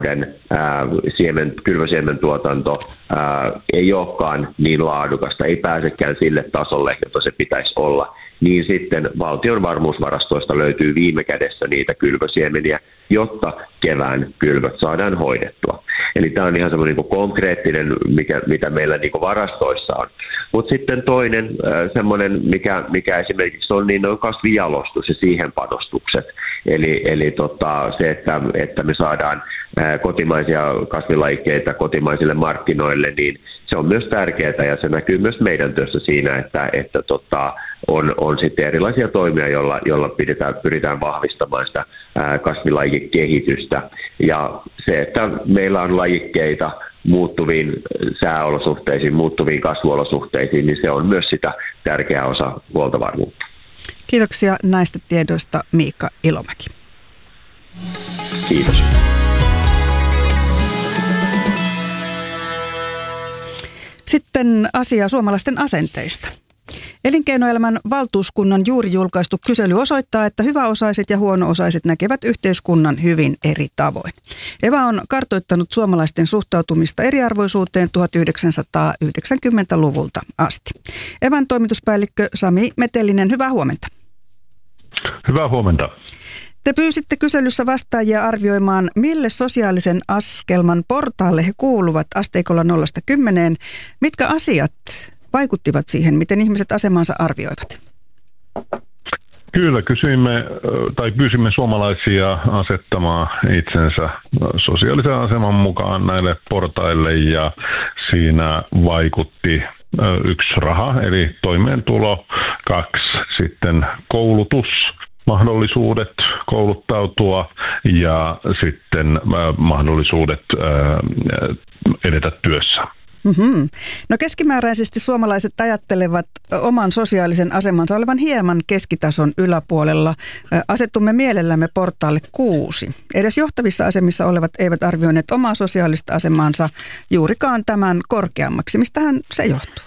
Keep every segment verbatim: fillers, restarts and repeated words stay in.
Ää, siemen, kylvösiemen tuotanto ää, ei olekaan niin laadukasta, ei pääsekään sille tasolle, jota se pitäisi olla, niin sitten valtion varmuusvarastoista löytyy viime kädessä niitä kylvösiemeniä, jotta kevään kylvöt saadaan hoidettua. Eli tämä on ihan semmoinen niin kuin konkreettinen, mikä, mitä meillä niin kuin varastoissa on. Mutta sitten toinen semmoinen, mikä, mikä esimerkiksi on, niin on kasvijalostus ja siihen panostukset. Eli, eli tota, se, että, että me saadaan kotimaisia kasvilajikkeita kotimaisille markkinoille, niin se on myös tärkeää ja se näkyy myös meidän työssä siinä, että, että tota, on, on sitten erilaisia toimia, joilla, joilla pidetään, pyritään vahvistamaan sitä kasvilajikehitystä. Ja se, että meillä on lajikkeita muuttuviin sääolosuhteisiin, muuttuviin kasvuolosuhteisiin, niin se on myös sitä tärkeä osa huoltovarmuutta. Kiitoksia näistä tiedoista, Miikka Ilomäki. Kiitos. Sitten asia suomalaisten asenteista. Elinkeinoelämän valtuuskunnan juuri julkaistu kysely osoittaa, että hyväosaiset ja huono-osaiset näkevät yhteiskunnan hyvin eri tavoin. Eva on kartoittanut suomalaisten suhtautumista eriarvoisuuteen tuhatyhdeksänsataayhdeksänkymmentäluvulta asti. Evan toimituspäällikkö Sami Metellinen, hyvää huomenta. Hyvää huomenta. Te pyysitte kyselyssä vastaajia arvioimaan, mille sosiaalisen askelman portaalle he kuuluvat asteikolla nollasta kymmeneen. Mitkä asiat vaikuttivat siihen, miten ihmiset asemansa arvioivat? Kyllä, kysyimme tai pyysimme suomalaisia asettamaan itsensä sosiaalisen aseman mukaan näille portaille ja siinä vaikutti yksi raha eli toimeentulo, kaksi sitten koulutus, mahdollisuudet kouluttautua ja sitten mahdollisuudet edetä työssä. Mm-hmm. No keskimääräisesti suomalaiset ajattelevat oman sosiaalisen asemansa olevan hieman keskitason yläpuolella. Asettumme mielellämme portaalle kuusi. Edes johtavissa asemissa olevat eivät arvioineet omaa sosiaalista asemaansa juurikaan tämän korkeammaksi. Mistähän se johtuu?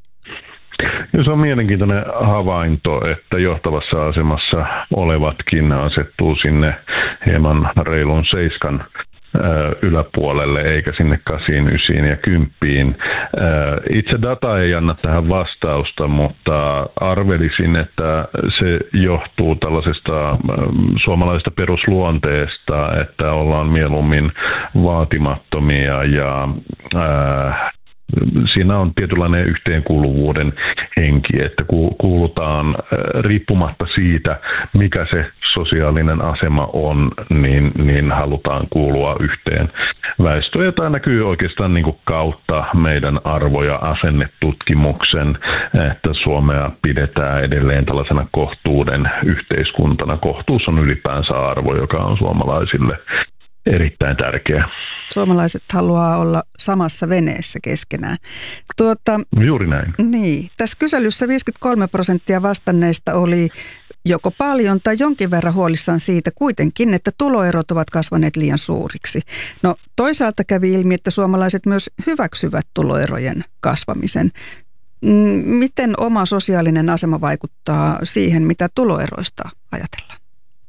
Ja se on mielenkiintoinen havainto, että johtavassa asemassa olevatkin asettuu sinne hieman reilun seiskan yläpuolelle eikä sinne kasiin, ysiin ja kymppiin. Itse data ei anna tähän vastausta, mutta arvelisin, että se johtuu tällaisesta suomalaisesta perusluonteesta, että ollaan mieluummin vaatimattomia ja ää, siinä on tietynlainen yhteenkuuluvuuden henki, että kuulutaan riippumatta siitä, mikä se sosiaalinen asema on, niin, niin halutaan kuulua yhteen väestöön. Ja tämä näkyy oikeastaan niin kuin kautta meidän arvo- ja asennetutkimuksen, että Suomea pidetään edelleen tällaisena kohtuuden yhteiskuntana. Kohtuus on ylipäänsä arvo, joka on suomalaisille erittäin tärkeä. Suomalaiset haluaa olla samassa veneessä keskenään. Tuota, Juuri näin. Niin. Tässä kyselyssä viisikymmentäkolme prosenttia vastanneista oli joko paljon tai jonkin verran huolissaan siitä kuitenkin, että tuloerot ovat kasvaneet liian suuriksi. No toisaalta kävi ilmi, että suomalaiset myös hyväksyvät tuloerojen kasvamisen. Miten oma sosiaalinen asema vaikuttaa siihen, mitä tuloeroista ajatellaan?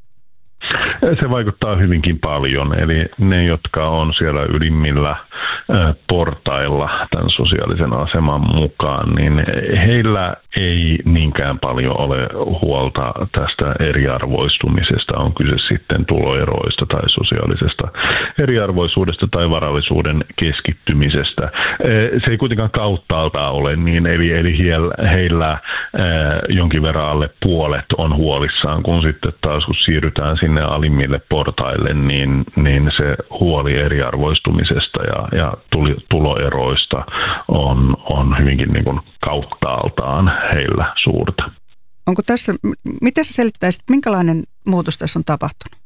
Se vaikuttaa hyvinkin paljon, eli ne, jotka on siellä ylimmillä portailla tämän sosiaalisen aseman mukaan, niin heillä ei niinkään paljon ole huolta tästä eriarvoistumisesta. On kyse sitten tuloeroista tai sosiaalisesta eriarvoisuudesta tai varallisuuden keskittymisestä. Se ei kuitenkaan kauttaaltaan ole niin, eli, eli heillä jonkin verran alle puolet on huolissaan, kun sitten taas kun siirrytään sinne alimmille portaille, niin, niin se huoli eriarvoistumisesta ja, ja tuli, tuloeroista on, on hyvinkin niin kuin kauttaaltaan heillä suurta. Onko tässä, miten sä selittäisit, minkälainen muutos tässä on tapahtunut?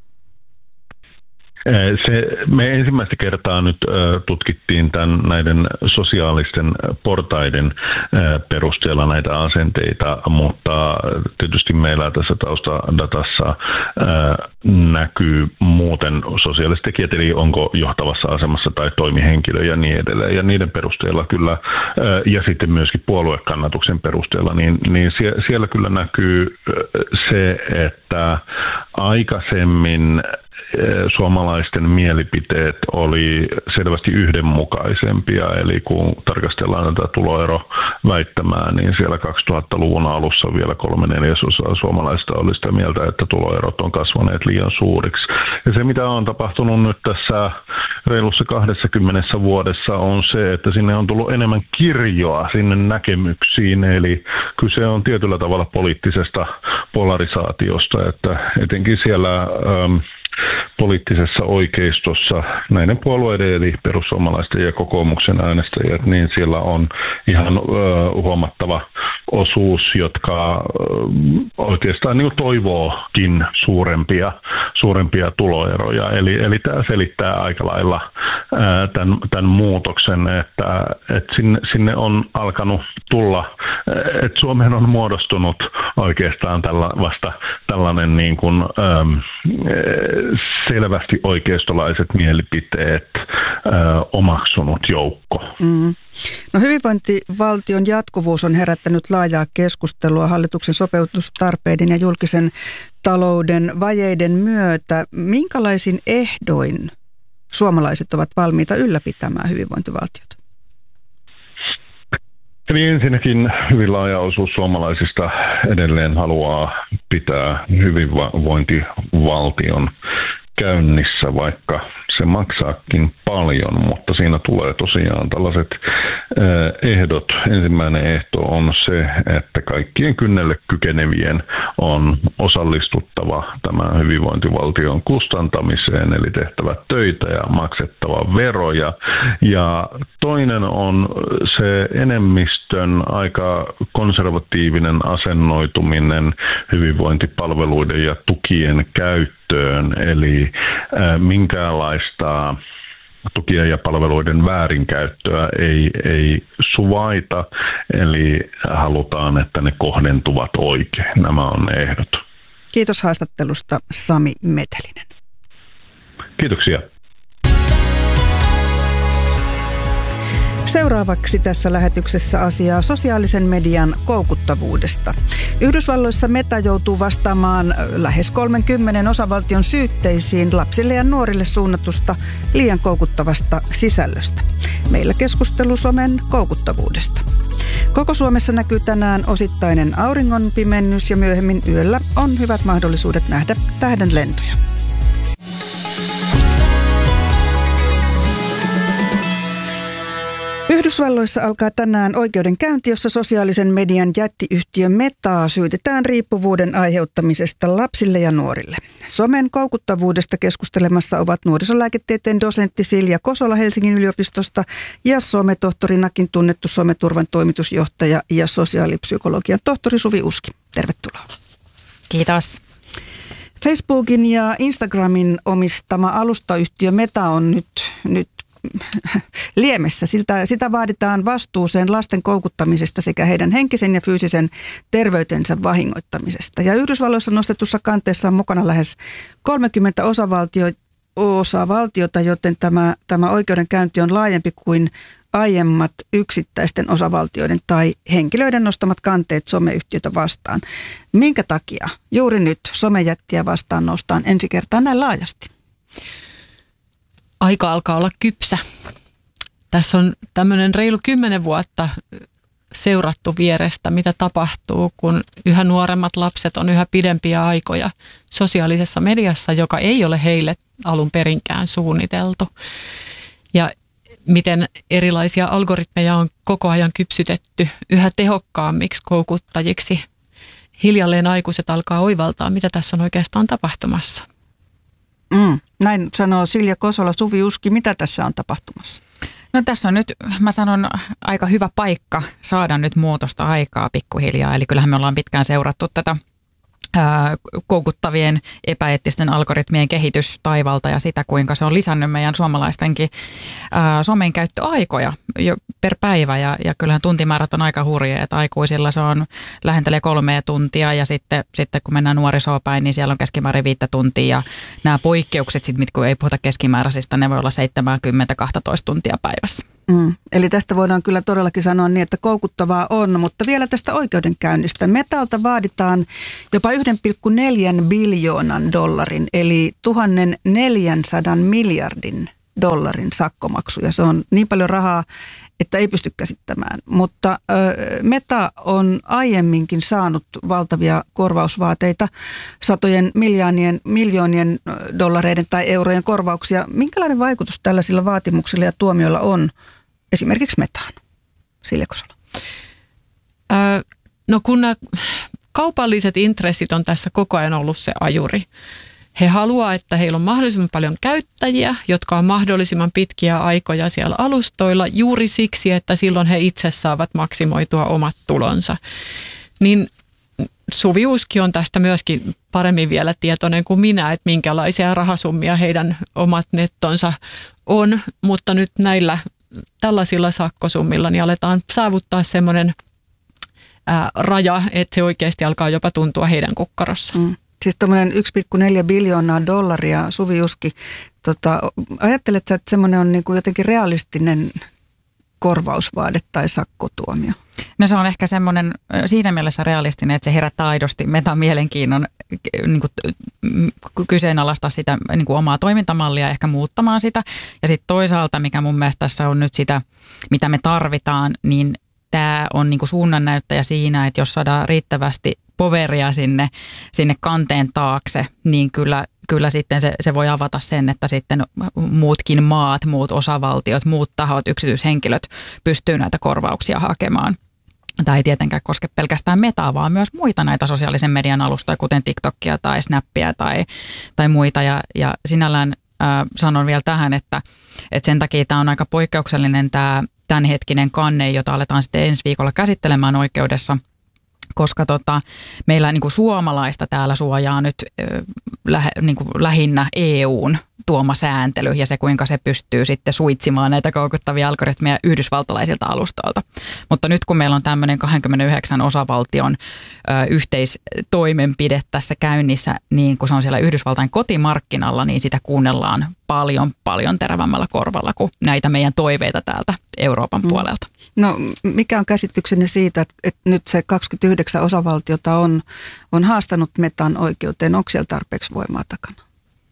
Se, me ensimmäistä kertaa nyt tutkittiin tämän, näiden sosiaalisten portaiden perusteella näitä asenteita, mutta tietysti meillä tässä taustadatassa näkyy muuten sosiaaliset tekijät, eli onko johtavassa asemassa tai toimihenkilö ja niin edelleen. Ja niiden perusteella kyllä, ja sitten myöskin puoluekannatuksen perusteella, niin, niin siellä kyllä näkyy se, että aikaisemmin suomalaisten mielipiteet oli selvästi yhdenmukaisempia, eli kun tarkastellaan tätä tuloeroväittämää, niin siellä kaksituhattaluvun alussa vielä kolme neljäsosaa suomalaista oli sitä mieltä, että tuloerot on kasvaneet liian suuriksi. Ja se, mitä on tapahtunut nyt tässä reilussa kahdessakymmenessä vuodessa, on se, että sinne on tullut enemmän kirjoa sinne näkemyksiin, eli kyse on tietyllä tavalla poliittisesta polarisaatiosta, että etenkin siellä ähm, poliittisessa oikeistossa näiden puolueiden eli perussuomalaisten ja kokoomuksen äänestäjät, niin siellä on ihan ö, huomattava osuus, jotka ö, oikeastaan niin toivookin suurempia, suurempia tuloeroja. Eli, eli tämä selittää aika lailla ö, tämän, tämän muutoksen, että, että sinne, sinne on alkanut tulla, että Suomeen on muodostunut oikeastaan tällä, vasta tällainen niin kuin, ö, selvästi oikeistolaiset mielipiteet ö, omaksunut joukko. Mm. No, hyvinvointivaltion jatkuvuus on herättänyt laajaa keskustelua hallituksen sopeutustarpeiden ja julkisen talouden vajeiden myötä. Minkälaisin ehdoin suomalaiset ovat valmiita ylläpitämään hyvinvointivaltiota? Eli ensinnäkin hyvin laaja osuus suomalaisista edelleen haluaa pitää hyvinvointivaltion käynnissä, vaikka se maksaakin paljon, mutta siinä tulee tosiaan tällaiset ehdot. Ensimmäinen ehto on se, että kaikkien kynnelle kykenevien on osallistuttava tämän hyvinvointivaltion kustantamiseen, eli tehtävä töitä ja maksettava veroja. Ja toinen on se enemmistön aika konservatiivinen asennoituminen hyvinvointipalveluiden ja tukien käyttöön, eli minkäänlaista tukien ja palveluiden väärinkäyttöä ei, ei suvaita, eli halutaan, että ne kohdentuvat oikein. Nämä on ne ehdot. Kiitos haastattelusta, Sami Metelinen. Kiitoksia. Seuraavaksi tässä lähetyksessä asiaa sosiaalisen median koukuttavuudesta. Yhdysvalloissa Meta joutuu vastaamaan lähes kolmenkymmenen osavaltion syytteisiin lapsille ja nuorille suunnatusta liian koukuttavasta sisällöstä. Meillä keskustelu somen koukuttavuudesta. Koko Suomessa näkyy tänään osittainen auringonpimennys ja myöhemmin yöllä on hyvät mahdollisuudet nähdä tähdenlentoja. Yhdysvalloissa alkaa tänään oikeudenkäynti, jossa sosiaalisen median jättiyhtiö Metaa syytetään riippuvuuden aiheuttamisesta lapsille ja nuorille. Somen koukuttavuudesta keskustelemassa ovat nuorisolääketieteen dosentti Silja Kosola Helsingin yliopistosta ja sometohtorinakin tunnettu someturvan toimitusjohtaja ja sosiaalipsykologian tohtori Suvi Uski. Tervetuloa. Kiitos. Facebookin ja Instagramin omistama alustayhtiö Meta on nyt, nyt liemessä. Siltä, sitä vaaditaan vastuuseen lasten koukuttamisesta sekä heidän henkisen ja fyysisen terveytensä vahingoittamisesta. Ja Yhdysvalloissa nostetussa kanteessa on mukana lähes kolmekymmentä osavaltio, osavaltiota, joten tämä, tämä oikeudenkäynti on laajempi kuin aiemmat yksittäisten osavaltioiden tai henkilöiden nostamat kanteet someyhtiötä vastaan. Minkä takia juuri nyt somejättiä vastaan noustaan ensi kertaa näin laajasti? Aika alkaa olla kypsä. Tässä on tämmöinen reilu kymmenen vuotta seurattu vierestä, mitä tapahtuu, kun yhä nuoremmat lapset on yhä pidempiä aikoja sosiaalisessa mediassa, joka ei ole heille alun perinkään suunniteltu. Ja miten erilaisia algoritmeja on koko ajan kypsytetty yhä tehokkaammiksi koukuttajiksi. Hiljalleen aikuiset alkaa oivaltaa, mitä tässä on oikeastaan tapahtumassa. Mm, näin sanoo Silja Kosola. Suvi Uski, mitä tässä on tapahtumassa? No tässä on nyt, mä sanon, aika hyvä paikka saada nyt muutosta aikaa pikkuhiljaa. Eli kyllähän me ollaan pitkään seurattu tätä ää, koukuttavien epäeettisten algoritmien kehitystaivalta ja sitä, kuinka se on lisännyt meidän suomalaistenkin ää, somen käyttöaikoja jo per päivä. Ja, ja kyllähän tuntimäärät on aika hurjia, että aikuisilla se on lähentelee kolmea tuntia ja sitten, sitten kun mennään nuorisoon päin, niin siellä on keskimäärin viittä tuntia. Ja nämä poikkeukset, sit, kun ei puhuta keskimääräisistä, ne voi olla seitsemänkymmentä kaksitoista tuntia päivässä. Mm. Eli tästä voidaan kyllä todellakin sanoa niin, että koukuttavaa on, mutta vielä tästä oikeudenkäynnistä. Metalta vaaditaan jopa yksi pilkku neljä biljoonan dollarin, eli tuhatneljäsataa miljardin dollarin sakkomaksuja. Se on niin paljon rahaa, että ei pysty käsittämään. Mutta ö, Meta on aiemminkin saanut valtavia korvausvaateita, satojen miljoonien, miljoonien dollareiden tai eurojen korvauksia. Minkälainen vaikutus tällaisilla vaatimuksilla ja tuomioilla on esimerkiksi Metaan? Silja Kosola. Öö, no kun nämä kaupalliset intressit on tässä koko ajan ollut se ajuri. He haluaa, että heillä on mahdollisimman paljon käyttäjiä, jotka on mahdollisimman pitkiä aikoja siellä alustoilla juuri siksi, että silloin he itse saavat maksimoitua omat tulonsa. Niin Suvi Uski on tästä myöskin paremmin vielä tietoinen kuin minä, että minkälaisia rahasummia heidän omat nettonsa on, mutta nyt näillä tällaisilla sakkosummilla niin aletaan saavuttaa semmoinen ää, raja, että se oikeasti alkaa jopa tuntua heidän kukkarossa. Mm. Siis tuommoinen yksi pilkku neljä biljoonaa dollaria, Suvi Uski, tota, ajattelet sä, että semmoinen on niin kuin jotenkin realistinen korvausvaade tai sakkotuomio? No se on ehkä semmoinen siinä mielessä realistinen, että se herättää aidosti Metan mielenkiinnon niin kuin, kyseenalaistaa sitä niin kuin omaa toimintamallia, ehkä muuttamaan sitä. Ja sitten toisaalta, mikä mun mielestä tässä on nyt sitä, mitä me tarvitaan, niin tämä on niin kuin suunnannäyttäjä siinä, että jos saadaan riittävästi poveria sinne, sinne kanteen taakse, niin kyllä, kyllä sitten se, se voi avata sen, että sitten muutkin maat, muut osavaltiot, muut tahot, yksityishenkilöt pystyy näitä korvauksia hakemaan. Tämä ei tietenkään koske pelkästään Metaa, vaan myös muita näitä sosiaalisen median alustoja, kuten TikTokia tai Snappia tai, tai muita. Ja, ja sinällään äh, sanon vielä tähän, että, että sen takia tämä on aika poikkeuksellinen tämä tämänhetkinen kanne, jota aletaan sitten ensi viikolla käsittelemään oikeudessa, koska tota, meillä niin kuin suomalaista täällä suojaa nyt äh, lähe, niin kuin lähinnä E U:n tuoma sääntely ja se, kuinka se pystyy sitten suitsimaan näitä koukuttavia algoritmeja yhdysvaltalaisilta alustoilta. Mutta nyt kun meillä on tämmöinen kaksikymmentäyhdeksän osavaltion ö, yhteistoimenpide tässä käynnissä, niin kun se on siellä Yhdysvaltain kotimarkkinalla, niin sitä kuunnellaan paljon, paljon terävämmällä korvalla kuin näitä meidän toiveita täältä Euroopan mm. puolelta. No mikä on käsityksenne siitä, että, että nyt se kaksikymmentäyhdeksän osavaltiota on, on haastanut Metan oikeuteen? Onko siellä tarpeeksi voimaa takana?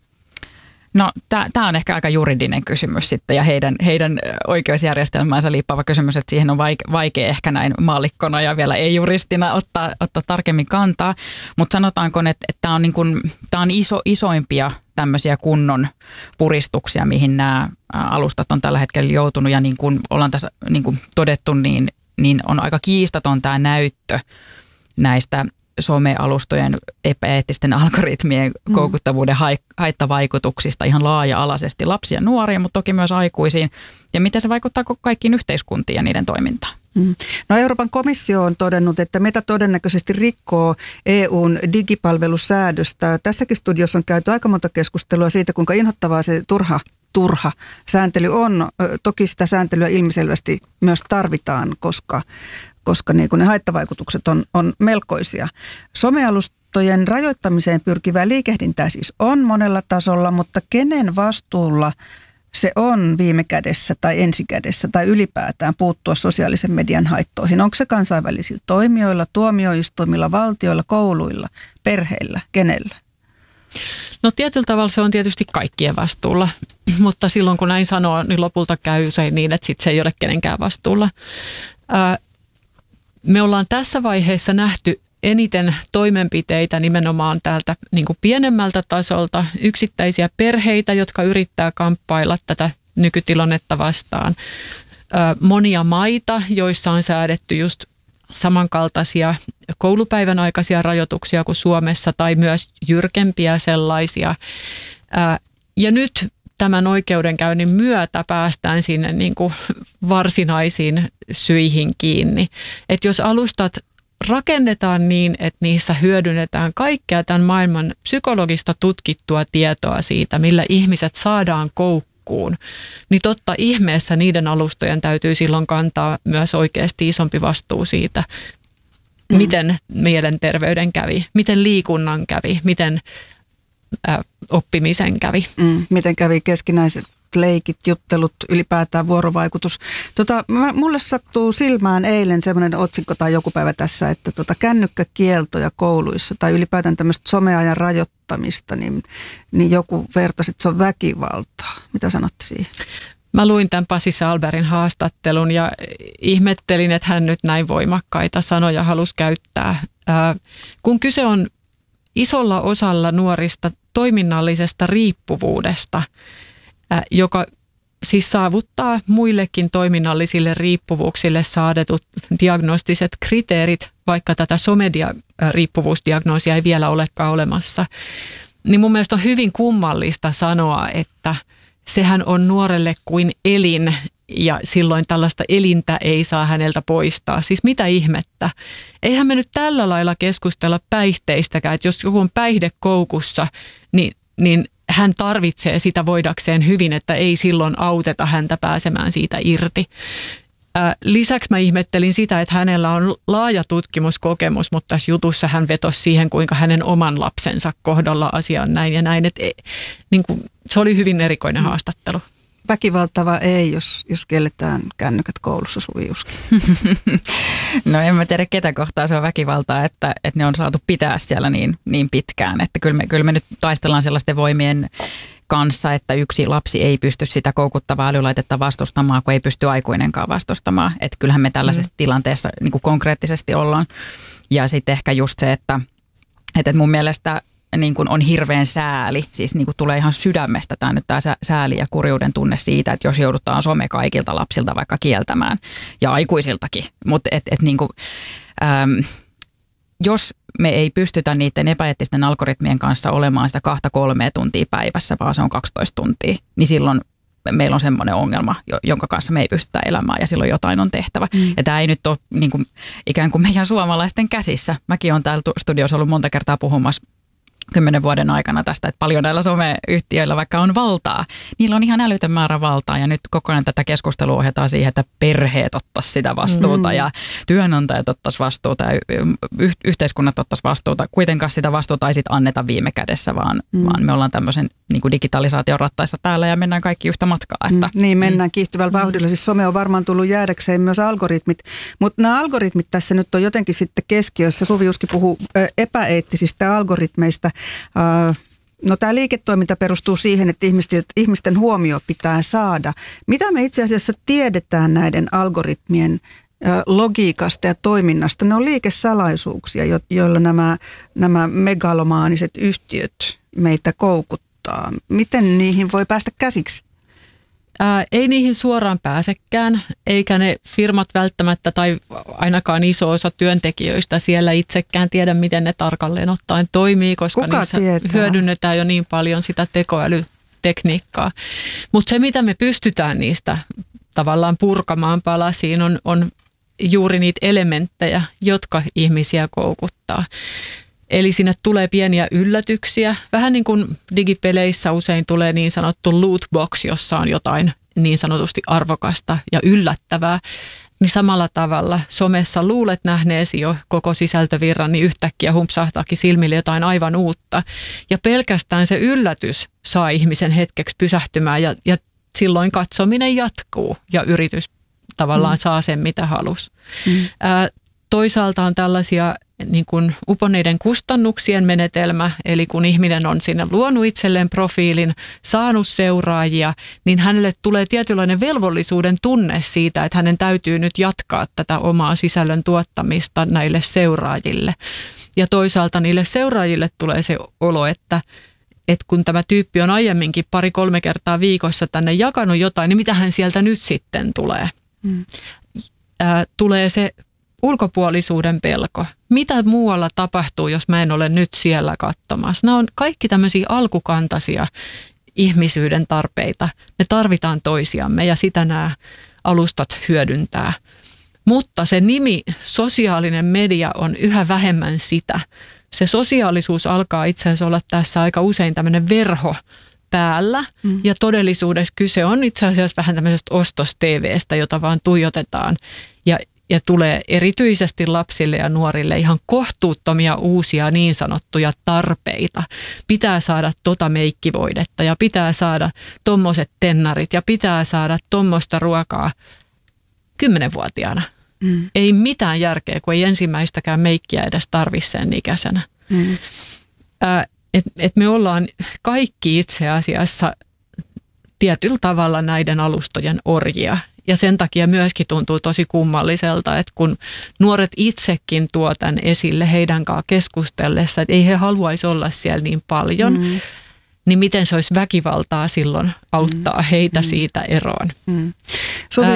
No tämä on ehkä aika juridinen kysymys sitten ja heidän, heidän oikeusjärjestelmäänsä liippaava kysymys, että siihen on vaike, vaikea ehkä näin maallikkona ja vielä ei-juristina ottaa, ottaa tarkemmin kantaa. Mutta sanotaanko, että tämä on, niin kun, tää on iso, isoimpia tämmöisiä kunnon puristuksia, mihin nämä alustat on tällä hetkellä joutunut ja niin kuin ollaan tässä niin kuin todettu, niin, niin on aika kiistaton tämä näyttö näistä some-alustojen epäeettisten algoritmien koukuttavuuden haittavaikutuksista ihan laaja-alaisesti lapsia ja nuoria, mutta toki myös aikuisiin. Ja miten se vaikuttaa kaikkiin yhteiskuntiin ja niiden toimintaan? Mm. No Euroopan komissio on todennut, että Meta todennäköisesti rikkoo E U:n digipalvelusäädöstä. Tässäkin studiossa on käyty aika monta keskustelua siitä, kuinka inhottavaa se turha turha sääntely on. Toki sitä sääntelyä ilmiselvästi myös tarvitaan, koska, koska niin kuin ne haittavaikutukset on, on melkoisia. Somealustojen rajoittamiseen pyrkivää liikehdintää siis on monella tasolla, mutta kenen vastuulla se on viime kädessä tai ensikädessä tai ylipäätään puuttua sosiaalisen median haittoihin? Onko se kansainvälisillä toimijoilla, tuomioistuimilla, valtioilla, kouluilla, perheillä, kenellä? No tietyllä tavalla se on tietysti kaikkien vastuulla, mutta silloin kun näin sanoo, niin lopulta käy usein niin, että sit se ei ole kenenkään vastuulla. Ää, me ollaan tässä vaiheessa nähty eniten toimenpiteitä nimenomaan täältä niin kuin pienemmältä tasolta, yksittäisiä perheitä, jotka yrittää kamppailla tätä nykytilannetta vastaan. Ää, monia maita, joissa on säädetty just samankaltaisia koulupäivän aikaisia rajoituksia kuin Suomessa tai myös jyrkempiä sellaisia. Ja nyt tämän oikeudenkäynnin myötä päästään sinne niin kuin varsinaisiin syihin kiinni. Että jos alustat rakennetaan niin, että niissä hyödynnetään kaikkea tämän maailman psykologista tutkittua tietoa siitä, millä ihmiset saadaan koukkuun, niin totta ihmeessä niiden alustojen täytyy silloin kantaa myös oikeasti isompi vastuu siitä, mm. miten mielenterveyden kävi, miten liikunnan kävi, miten ä, oppimisen kävi. Mm. Miten kävi keskinäisen leikit, juttelut, ylipäätään vuorovaikutus. Tota, mulle sattuu silmään eilen semmoinen otsikko tai joku päivä tässä, että tota, kännykkäkieltoja kouluissa tai ylipäätään tämmöistä someajan rajoittamista, niin, niin joku vertasi, että se on väkivaltaa. Mitä sanotte siihen? Mä luin tämän Pasi Sahlbergin haastattelun ja ihmettelin, että hän nyt näin voimakkaita sanoja halusi käyttää. Ää, kun kyse on isolla osalla nuorista toiminnallisesta riippuvuudesta, ää, joka siis saavuttaa muillekin toiminnallisille riippuvuuksille saadetut diagnostiset kriteerit, vaikka tätä someriippuvuusdiagnoosia ei vielä olekaan olemassa, niin mun mielestä on hyvin kummallista sanoa, että sehän on nuorelle kuin elin ja silloin tällaista elintä ei saa häneltä poistaa. Siis mitä ihmettä? Eihän me nyt tällä lailla keskustella päihteistäkään, että jos joku on päihdekoukussa, niin, niin hän tarvitsee sitä voidakseen hyvin, että ei silloin auteta häntä pääsemään siitä irti. Lisäksi mä ihmettelin sitä, että hänellä on laaja tutkimuskokemus, mutta tässä jutussa hän vetosi siihen, kuinka hänen oman lapsensa kohdalla asia on näin ja näin. Että niin kuin, se oli hyvin erikoinen haastattelu. Väkivaltava ei, jos, jos kielletään kännykät koulussa, Suvi Juski. No en mä tiedä, ketä kohtaa se on väkivaltaa, että, että ne on saatu pitää siellä niin, niin pitkään. Että kyllä me, kyllä me nyt taistellaan sellaisten voimien kanssa, että yksi lapsi ei pysty sitä koukuttavaa älylaitetta vastustamaan, kun ei pysty aikuinenkaan vastustamaan. Että kyllähän me tällaisessa mm. tilanteessa niin kuin konkreettisesti ollaan. Ja sitten ehkä just se, että, että mun mielestä niin kuin on hirveän sääli, siis niin kuin tulee ihan sydämestä tämä nyt tämä sääli ja kurjuuden tunne siitä, että jos joudutaan some kaikilta lapsilta vaikka kieltämään ja aikuisiltakin, mutta et, et niin kuin, äm, jos me ei pystytä niiden epäeettisten algoritmien kanssa olemaan sitä kahta kolmea tuntia päivässä, vaan se on kaksitoista tuntia, niin silloin meillä on semmoinen ongelma, jonka kanssa me ei pystytä elämään ja silloin jotain on tehtävä. Mm. Ja tämä ei nyt ole niin kuin, ikään kuin meidän suomalaisten käsissä. Mäkin olen täällä studiossa ollut monta kertaa puhumassa kymmenen vuoden aikana tästä, että paljon näillä someyhtiöillä vaikka on valtaa, niillä on ihan älytön määrä valtaa ja nyt koko ajan tätä keskustelua ohjataan siihen, että perheet ottaisi sitä vastuuta mm. ja työnantajat ottaisi vastuuta ja y- yhteiskunnat ottaisi vastuuta. Kuitenkaan sitä vastuuta ei sitten anneta viime kädessä, vaan, mm. vaan me ollaan tämmöisen niin kuin digitalisaation rattaissa täällä ja mennään kaikki yhtä matkaa. Että. Mm. Niin, mennään kiihtyvällä vauhdilla. Siis some on varmaan tullut jäädäkseen myös algoritmit, mutta nämä algoritmit tässä nyt on jotenkin sitten keskiössä. Suvi Juski puhuu epäeettisistä algoritmeista. No tämä liiketoiminta perustuu siihen, että ihmisten huomio pitää saada. Mitä me itse asiassa tiedetään näiden algoritmien logiikasta ja toiminnasta? Ne on liikesalaisuuksia, joilla nämä, nämä megalomaaniset yhtiöt meitä koukuttaa. Miten niihin voi päästä käsiksi? Ää, ei niihin suoraan pääsekään, eikä ne firmat välttämättä tai ainakaan iso osa työntekijöistä siellä itsekään tiedä, miten ne tarkalleen ottaen toimii, koska Kuka niissä tietää? hyödynnetään jo niin paljon sitä tekoälytekniikkaa. Mutta se, mitä me pystytään niistä tavallaan purkamaan palasiin, on, on juuri niitä elementtejä, jotka ihmisiä koukuttaa. Eli sinne tulee pieniä yllätyksiä. Vähän niin kuin digipeleissä usein tulee niin sanottu loot box, jossa on jotain niin sanotusti arvokasta ja yllättävää. Niin samalla tavalla somessa luulet nähneesi jo koko sisältövirran, niin yhtäkkiä humpsahtaakin silmille jotain aivan uutta. Ja pelkästään se yllätys saa ihmisen hetkeksi pysähtymään ja, ja silloin katsominen jatkuu ja yritys tavallaan mm. saa sen, mitä halusi. Mm. Ää, toisaalta on tällaisia niin kuin uponneiden kustannuksien menetelmä, eli kun ihminen on sinne luonut itselleen profiilin, saanut seuraajia, niin hänelle tulee tietynlainen velvollisuuden tunne siitä, että hänen täytyy nyt jatkaa tätä omaa sisällön tuottamista näille seuraajille. Ja toisaalta niille seuraajille tulee se olo, että, että kun tämä tyyppi on aiemminkin pari-kolme kertaa viikossa tänne jakanut jotain, niin mitähän sieltä nyt sitten tulee? Mm. Ää, tulee se ulkopuolisuuden pelko. Mitä muualla tapahtuu, jos mä en ole nyt siellä katsomassa? Nämä on kaikki tämmöisiä alkukantaisia ihmisyyden tarpeita. Me tarvitaan toisiamme ja sitä nämä alustat hyödyntää. Mutta se nimi sosiaalinen media on yhä vähemmän sitä. Se sosiaalisuus alkaa itse asiassa olla tässä aika usein tämmöinen verho päällä mm. ja todellisuudessa kyse on itse asiassa vähän tämmöisestä ostos-tv:stä, jota vaan tuijotetaan ja ja tulee erityisesti lapsille ja nuorille ihan kohtuuttomia uusia niin sanottuja tarpeita. Pitää saada tota meikkivoidetta ja pitää saada tommoset tennarit ja pitää saada tommoista ruokaa kymmenenvuotiaana. Mm. Ei mitään järkeä, kun ei ensimmäistäkään meikkiä edes tarvitse sen ikäisenä. Mm. Äh, et, et me ollaan kaikki itse asiassa tietyllä tavalla näiden alustojen orjia. Ja sen takia myöskin tuntuu tosi kummalliselta, että kun nuoret itsekin tuo tämän esille heidän kanssaan keskustellessa, että ei he haluaisi olla siellä niin paljon, mm. niin miten se olisi väkivaltaa silloin auttaa mm. heitä mm. siitä eroon. Mm. Suvi,